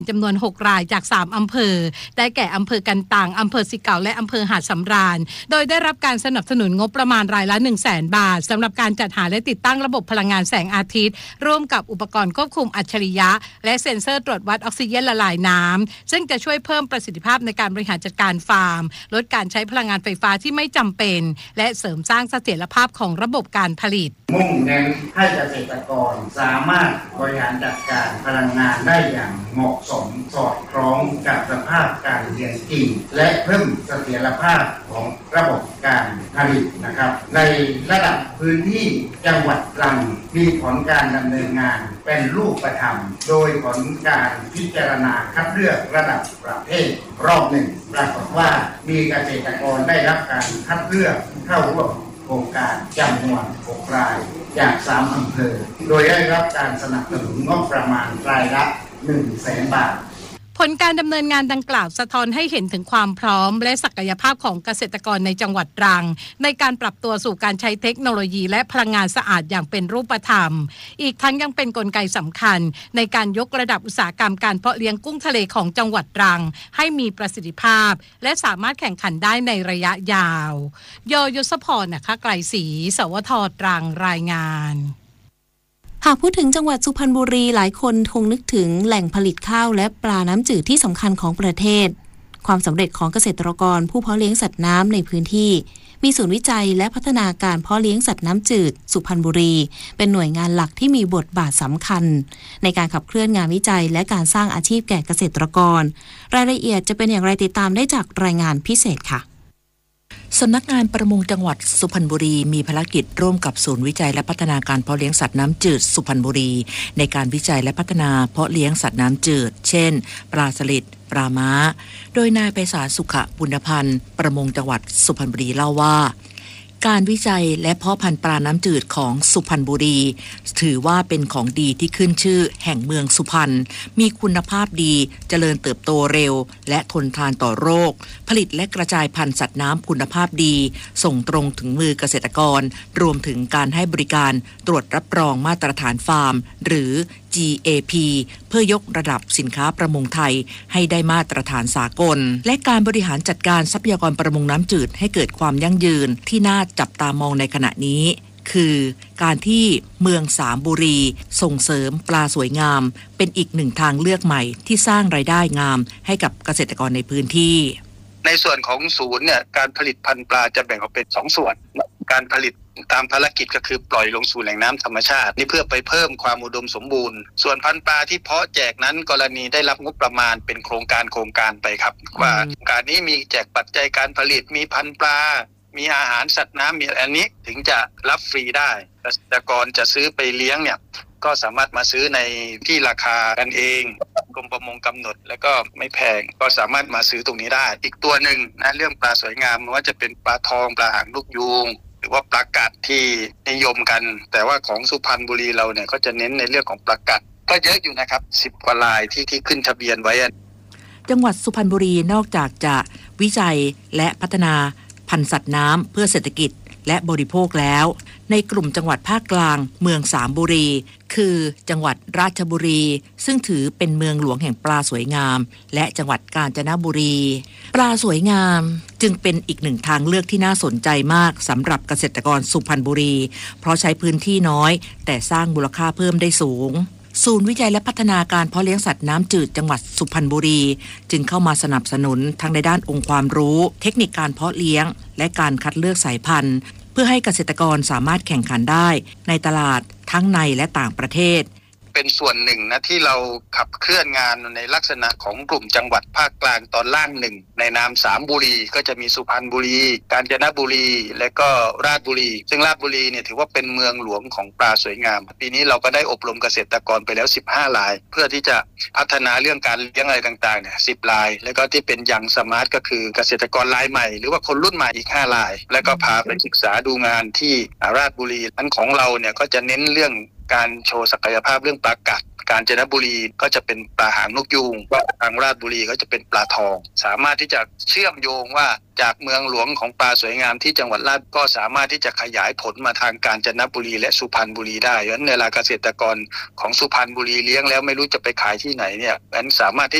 จำนวน6รายจาก3อำเภอได้แก่อำเภอกันตังอำเภอสิเก่าและอำเภอหาดสำราญโดยได้รับการสนับสนุนงบประมาณรายละ 100,000 บาทสำหรับการจัดหาและติดตั้งระบบพลังงานแสงอาทิตย์ร่วมกับอุปกรณ์ควบคุมอัจฉริยะและเซ็นเซอร์ตรวจวัดออกซิเจนละลายน้ำซึ่งจะช่วยเพิ่มประสิทธิภาพในการบริหารจัดการฟาร์มลดการใช้พลังงานไฟฟ้าที่ไม่จำเป็นและเสริมสร้างเสถียรภาพของระบบการผลิตมุ่งเน้นให้เกษตรกรสามารถบริหารจัดการพลังงานได้อย่างเหมาะสมสอดคล้องกับสภาพการเรียนจริงและเพิ่มเสถียรภาพของระบบการผลิตนะครับในระดับพื้นที่จังหวัดตรังมีผลการดำเนินงานเป็นรูปธรรมโดยผลการพิจารณาคัดเลือกระดับประเทศรอบหนึ่งปรากฏว่ามีเกษตรกรได้รับการคัดเลือกเข้าร่วมโครงการจำนวน6รายจาก3อำเภอโดยได้รับการสนับสนุนงบประมาณรายละ 100,000 บาทผลการดำเนินงานดังกล่าวสะท้อนให้เห็นถึงความพร้อมและศักยภาพของเกษตรกรในจังหวัดตรังในการปรับตัวสู่การใช้เทคโนโลยีและพลังงานสะอาดอย่างเป็นรูปธรรมอีกทั้งยังเป็นกลไกสำคัญในการยกระดับอุตสาหกรรมการเพาะเลี้ยงกุ้งทะเลของจังหวัดตรังให้มีประสิทธิภาพและสามารถแข่งขันได้ในระยะยาวยศพรนะคะไกลศรีสวท.ตรังรายงานหากพูดถึงจังหวัดสุพรรณบุรีหลายคนคงนึกถึงแหล่งผลิตข้าวและปลาน้ำจืดที่สำคัญของประเทศความสำเร็จของเกษตรกรผู้เพาะเลี้ยงสัตว์น้ำในพื้นที่มีศูนย์วิจัยและพัฒนาการเพาะเลี้ยงสัตว์น้ำจืดสุพรรณบุรีเป็นหน่วยงานหลักที่มีบทบาทสำคัญในการขับเคลื่อนงานวิจัยและการสร้างอาชีพแก่เกษตรกรรายละเอียดจะเป็นอย่างไรติดตามได้จากรายงานพิเศษค่ะสำนักงานประมงจังหวัดสุพรรณบุรีมีภารกิจร่วมกับศูนย์วิจัยและพัฒนาการเพาะเลี้ยงสัตว์น้ำจืดสุพรรณบุรีในการวิจัยและพัฒนาเพาะเลี้ยงสัตว์น้ำจืดเช่นปลาสลิดปลาม้าโดยนายไพศาลสุขบุญพันธ์ประมงจังหวัดสุพรรณบุรีเล่าว่าการวิจัยและเพาะพันธุ์ปลาน้ำจืดของสุพรรณบุรีถือว่าเป็นของดีที่ขึ้นชื่อแห่งเมืองสุพรรณมีคุณภาพดีเจริญเติบโตเร็วและทนทานต่อโรคผลิตและกระจายพันธุ์สัตว์น้ำคุณภาพดีส่งตรงถึงมือเกษตรกรรวมถึงการให้บริการตรวจรับรองมาตรฐานฟาร์มหรือ GAP เพื่อยกระดับสินค้าประมงไทยให้ได้มาตรฐานสากลและการบริหารจัดการทรัพยากรประมงน้ำจืดให้เกิดความยั่งยืนที่น่าจับตามองในขณะนี้คือการที่เมืองสามบุรีส่งเสริมปลาสวยงามเป็นอีกหนึ่งทางเลือกใหม่ที่สร้างรายได้งามให้กับเกษตรกรในพื้นที่ในส่วนของศูนย์เนี่ยการผลิตพันธุ์ปลาจะแบ่งออกเป็น2ส่วนการผลิตตามภารกิจก็คือปล่อยลงสู่แหล่งน้ำธรรมชาตินี่เพื่อไปเพิ่มความอุดมสมบูรณ์ส่วนพันธุ์ปลาที่เพาะแจกนั้นกรณีได้รับงบประมาณเป็นโครงการไปครับว่าโครงการนี้มีแจกปัจจัยการผลิตมีพันธุ์ปลามีอาหารสัตว์น้ำมีอันนี้ถึงจะรับฟรีได้เกษตรกรจะซื้อไปเลี้ยงเนี่ยก็สามารถมาซื้อในที่ราคากันเองกรมประมงกำหนดแล้วก็ไม่แพงก็สามารถมาซื้อตรงนี้ได้อีกตัวหนึ่งนะเรื่องปลาสวยงามไม่ว่าจะเป็นปลาทองปลาหางลูกยูงหรือว่าปลากัดที่นิยมกันแต่ว่าของสุพรรณบุรีเราเนี่ยก็จะเน้นในเรื่องของปลากัดก็เยอะอยู่นะครับ10 กว่ารายที่ขึ้นทะเบียนไว้จังหวัดสุพรรณบุรีนอกจากจะวิจัยและพัฒนาพันธุ์สัตว์น้ำเพื่อเศรษฐกิจและบริโภคแล้วในกลุ่มจังหวัดภาคกลางเมืองสามบุรีคือจังหวัดราชบุรีซึ่งถือเป็นเมืองหลวงแห่งปลาสวยงามและจังหวัดกาญจนบุรีปลาสวยงามจึงเป็นอีกหนึ่งทางเลือกที่น่าสนใจมากสำหรับเกษตรกรสุพรรณบุรีเพราะใช้พื้นที่น้อยแต่สร้างมูลค่าเพิ่มได้สูงศูนย์วิจัยและพัฒนาการเพาะเลี้ยงสัตว์น้ำจืดจังหวัดสุพรรณบุรีจึงเข้ามาสนับสนุนทั้งในด้านองค์ความรู้เทคนิคการเพาะเลี้ยงและการคัดเลือกสายพันธุ์เพื่อให้เกษตรกรสามารถแข่งขันได้ในตลาดทั้งในและต่างประเทศเป็นส่วนหนึ่งนะที่เราขับเคลื่อนงานในลักษณะของกลุ่มจังหวัดภาคกลางตอนล่างหนึ่งในนาม3บุรีก็จะมีสุพรรณบุรีกาญจนบุรีและก็ราชบุรีซึ่งราชบุรีเนี่ยถือว่าเป็นเมืองหลวงของปลาสวยงามปีนี้เราก็ได้อบรมเกษตรกรไปแล้ว15รายเพื่อที่จะพัฒนาเรื่องการเลี้ยงอะไรต่างๆเนี่ย10รายแล้วก็ที่เป็นยังสมาร์ทก็คือเกษตรกรรายใหม่หรือว่าคนรุ่นใหม่อีก5รายแล้วก็พาไปศึกษาดูงานที่ราชบุรีอันของเราเนี่ยก็จะเน้นเรื่องการโชว์ศักยภาพเรื่องปลากัดกาญจนบุรีก็จะเป็นปลาหางนกยูงทางราชบุรีก็จะเป็นปลาทองสามารถที่จะเชื่อมโยงว่าจากเมืองหลวงของปลาสวยงามที่จังหวัดราชก็สามารถที่จะขยายผลมาทางกาญจนบุรีและสุพรรณบุรีได้เพราะฉะนั้นเวลาเกษตรกรของสุพรรณบุรีเลี้ยงแล้วไม่รู้จะไปขายที่ไหนเนี่ยนั้นสามารถที่